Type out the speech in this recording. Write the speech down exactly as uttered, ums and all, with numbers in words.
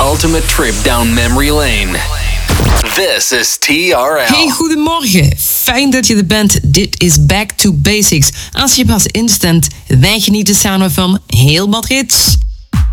ultimate trip down memory lane. This is T R L. Hey, goedemorgen. Fijn dat je er bent. Dit is Back to Basics. Als je pas instant, wij genieten samen van heel wat hits.